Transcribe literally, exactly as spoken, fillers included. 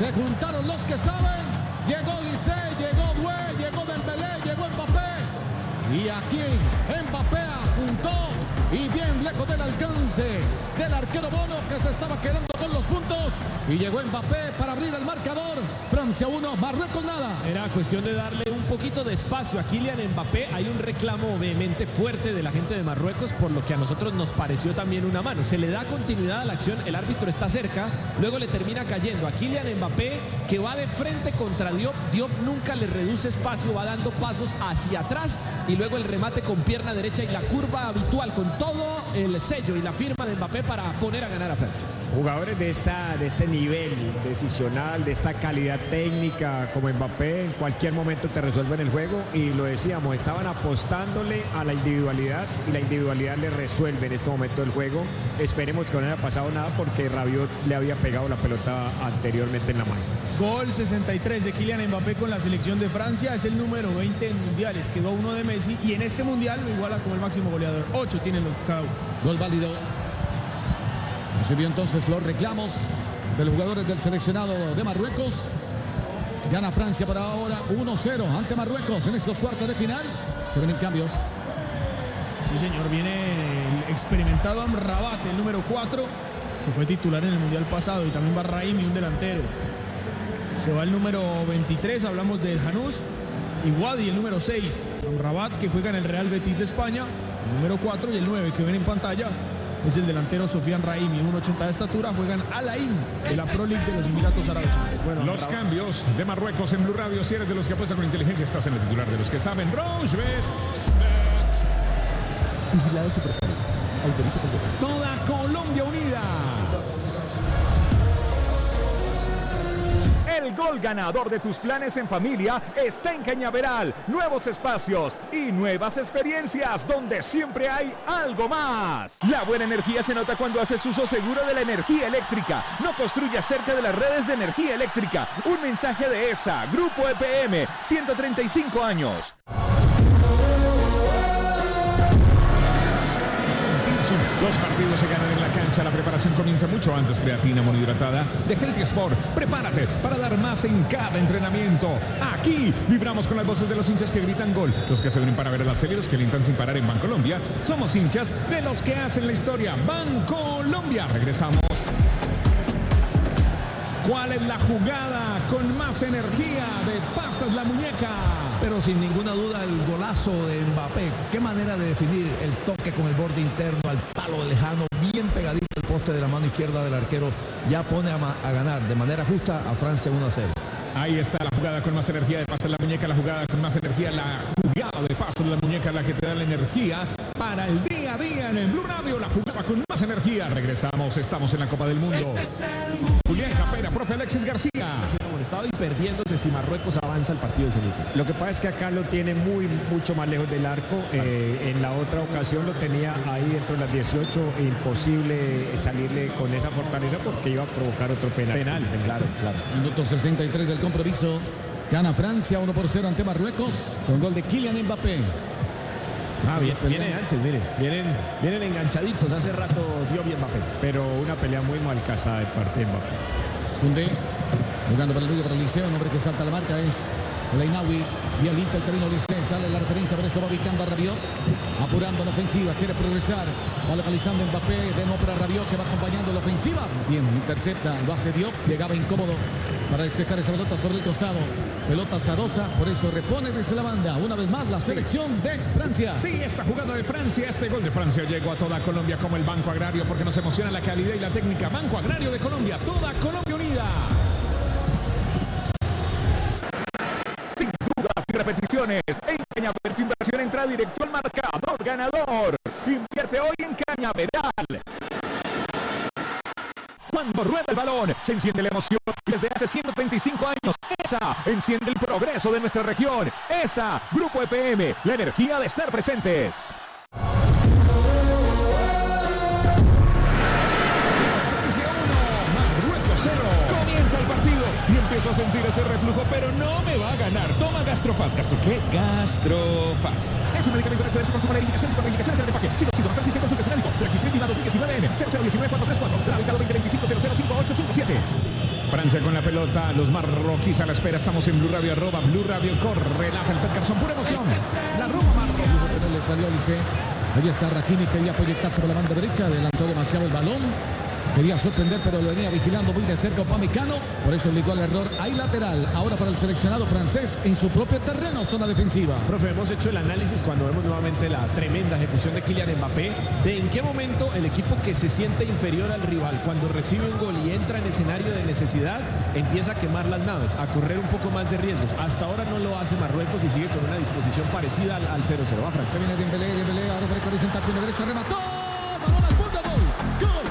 Se juntaron los que saben. Llegó Lisé, llegó Doué, llegó Dembélé, llegó Mbappé. Y aquí Mbappé apuntó y bien lejos del alcance del arquero Bono, que se estaba quedando con los puntos. Y llegó Mbappé para abrir el marcador. Francia uno, Marruecos nada. Era cuestión de darle un poquito de espacio a Kylian Mbappé. Hay un reclamo vehemente fuerte de la gente de Marruecos, por lo que a nosotros nos pareció también una mano. Se le da continuidad a la acción, el árbitro está cerca, luego le termina cayendo a Kylian Mbappé, que va de frente contra Diop. Diop nunca le reduce espacio, va dando pasos hacia atrás y luego el remate con pierna derecha y la curva habitual con todo el sello y la firma de Mbappé para poner a ganar a Francia. Jugadores de, esta, de este nivel decisional, de esta calidad técnica como Mbappé, en cualquier momento te resuelven el juego, y lo decíamos, estaban apostándole a la individualidad y la individualidad le resuelve en este momento del juego. Esperemos que no haya pasado nada, porque Rabiot le había pegado la pelota anteriormente en la mano. Gol sesenta y tres de Kylian Mbappé con la selección de Francia, es el número veinte en mundiales, quedó uno de Messi y en este mundial lo iguala como el máximo goleador. ocho tienen los cada uno. Gol válido. Recibió entonces los reclamos de los jugadores del seleccionado de Marruecos. Gana Francia por ahora uno cero ante Marruecos en estos cuartos de final. Se ven en cambios. Sí, señor, viene el experimentado Amrabat, el número cuatro, que fue titular en el mundial pasado, y también va Raimi, un delantero. Se va el número veintitrés, hablamos del Janús, y Wadi, el número seis. Amrabat, que juega en el Real Betis de España, el número cuatro, y el nueve que ven en pantalla es el delantero Sofian Raimi, uno ochenta de estatura. Juegan Al Ain de la Pro League de los Emiratos Árabes. Bueno, los Amrabat. Cambios de Marruecos en Blue Radio. Si eres de los que apuestan con inteligencia, estás en el titular de los que saben. Rochebet. Vigilado Supersónico. Autoriza con Toda Colombia unida. El gol ganador de tus planes en familia está en Cañaveral. Nuevos espacios y nuevas experiencias donde siempre hay algo más. La buena energía se nota cuando haces uso seguro de la energía eléctrica. No construyas cerca de las redes de energía eléctrica. Un mensaje de E S A, Grupo E P M, ciento treinta y cinco años. Los partidos se ganan en la cancha, la preparación comienza mucho antes. Creatina monohidratada de Healthy Sport. Prepárate para dar más en cada entrenamiento. Aquí vibramos con las voces de los hinchas que gritan gol, los que se unen para ver a la serie, los que alientan sin parar en Bancolombia. Somos hinchas de los que hacen la historia. Bancolombia. Regresamos. ¿Cuál es la jugada con más energía de Pastas La Muñeca? Pero sin ninguna duda el golazo de Mbappé. Qué manera de definir el toque con el borde interno al palo lejano, bien pegadito al poste de la mano izquierda del arquero. Ya pone a, a ganar de manera justa a Francia uno a cero. Ahí está la jugada con más energía de Pastas La Muñeca, la jugada con más energía, la jugada de Pastas La Muñeca, la que te da la energía para el día a día en el Blue Radio, la jugada con más energía. Regresamos, estamos en la Copa del Mundo. Este es el... Julián Capera, profe Alexis García. Estaba y perdiéndose si Marruecos avanza el partido de semifinal. Lo que pasa es que acá lo tiene muy mucho más lejos del arco. Eh, en la otra ocasión lo tenía ahí dentro de las dieciocho, imposible salirle con esa fortaleza porque iba a provocar otro penal. Penal, claro, claro. Minuto sesenta y tres del compromiso. Gana Francia uno por cero ante Marruecos con gol de Kylian Mbappé. Ah, bien, viene antes, mire, vienen, vienen enganchaditos, hace rato dio bien Mbappé. Pero una pelea muy mal casada de parte de Mbappé. Koundé, jugando para el medio para el Liceo, un hombre que salta la marca es Leinawi, bien limpia el camino Liceo, sale la referencia, por eso va ubicando a Rabiot, apurando la ofensiva, quiere progresar, va localizando Mbappé, de nuevo para Rabiot que va acompañando la ofensiva, bien, intercepta, lo hace Diop, llegaba incómodo para despejar esa pelota sobre el costado, pelota azarosa, por eso repone desde la banda, una vez más la selección de Francia. Sí, esta jugada de Francia, este gol de Francia llegó a toda Colombia como el Banco Agrario, porque nos emociona la calidad y la técnica. Banco Agrario de Colombia, toda Colombia unida. Sin dudas y repeticiones, en Cañaveral tu inversión entra directo al marcador ganador. Invierte hoy en Cañaveral. Cuando rueda el balón, se enciende la emoción. Desde hace ciento treinta y cinco años, E S A enciende el progreso de nuestra región. E S A, Grupo E P M, la energía de estar presentes. Marruecos cero. Comienza el partido y empiezo a sentir ese reflujo, pero no me va a ganar. Toma Gastrofaz. ¿Gastro qué? Gastrofaz. Es un medicamento de su consumo de indicaciones y contraindicaciones en el empaque. Si no, si no persiste, consulte a su médico. Registro en dos mil diecinueve N cero cero uno nueve cuatro tres cuatro. Radicado veinte veinticinco cero cero cinco ocho cinco siete. Francia con la pelota, los marroquíes a la espera. Estamos en Blue Radio, arroba Blue Radio. Corre el Ángel Carson, pura emoción. La Roma marroquí. No le salió a Lisé. Ahí está Hakimi, quería proyectarse por la banda derecha, adelantó demasiado el balón. Quería sorprender, pero lo venía vigilando muy de cerca Upamecano. Por eso obligó al error. Hay lateral ahora para el seleccionado francés en su propio terreno, zona defensiva. Profe, hemos hecho el análisis cuando vemos nuevamente la tremenda ejecución de Kylian Mbappé. De en qué momento el equipo que se siente inferior al rival, cuando recibe un gol y entra en escenario de necesidad, empieza a quemar las naves, a correr un poco más de riesgos. Hasta ahora no lo hace Marruecos y sigue con una disposición parecida al, al cero cero. Va Francia. Se viene Dembélé, Dembélé, ahora por el horizontal con la derecha, remató.